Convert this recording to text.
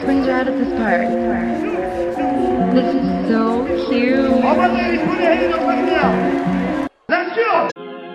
always brings you out at this part. This is so cute.